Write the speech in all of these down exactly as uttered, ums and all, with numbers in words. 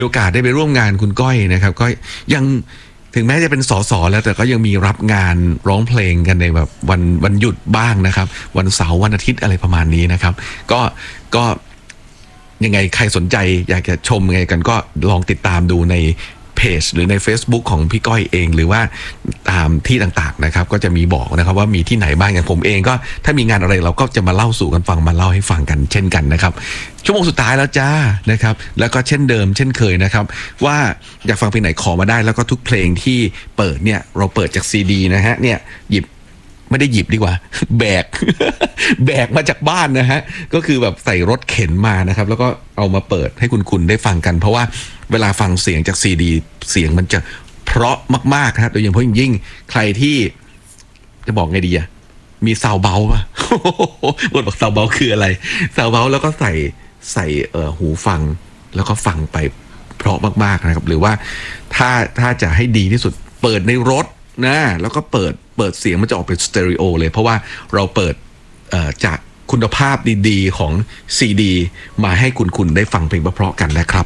โอกาสได้ไปร่วมงานคุณก้อยนะครับก็ยังถึงแม้จะเป็นสสแล้วแต่ก็ยังมีรับงานร้องเพลงกันในแบบวันวันหยุดบ้างนะครับวันเสาร์วันอาทิตย์อะไรประมาณนี้นะครับก็ก็ยังไงใครสนใจอยากจะชมยังไงกันก็ลองติดตามดูในเพจหรือใน Facebook ของพี่ก้อยเองหรือว่าตามที่ต่างๆนะครับก็จะมีบอกนะครับว่ามีที่ไหนบ้างอย่างผมเองก็ถ้ามีงานอะไรเราก็จะมาเล่าสู่กันฟังมาเล่าให้ฟังกันเช่นกันนะครับชั่วโมงสุดท้ายแล้วจ้านะครับแล้วก็เช่นเดิมเช่นเคยนะครับว่าอยากฟังเพลงไหนขอมาได้แล้วก็ทุกเพลงที่เปิดเนี่ยเราเปิดจากซีดีนะฮะเนี่ยหยิบไม่ได้หยิบดีกว่าแบก แบกมาจากบ้านนะฮะก็คือแบบใส่รถเข็นมานะครับแล้วก็เอามาเปิดให้คุณคุณได้ฟังกันเพราะว่าเวลาฟังเสียงจากซีดีเสียงมันจะเพราะมากๆครับโดยเฉพาะยิ่งใครที่จะบอกไงดีอะมีซาวเบาป่ะ บทบอกซาวเบาคืออะไรซาวเบาแล้วก็ใส่ใส่เอ่อหูฟังแล้วก็ฟังไปเพราะมากๆนะครับหรือว่าถ้าถ้าจะให้ดีที่สุดเปิดในรถนะแล้วก็เปิดเปิดเสียงมันจะออกเป็นสเตอริโอเลยเพราะว่าเราเปิดเอ่อจากคุณภาพดีๆของซีดีมาให้คุณคุณได้ฟังเพลงเพราะๆกันนะครับ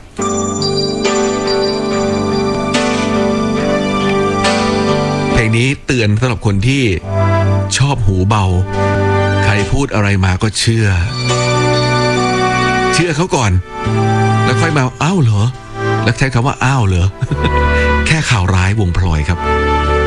เพลงนี้เตือนสำหรับคนที่ชอบหูเบาใครพูดอะไรมาก็เชื่อเชื่อเขาก่อนแล้วค่อยมาอ้าวเหรอแล้วใช้คำว่าอ้าวเหรอ แค่ข่าวร้ายวงพลอยครับ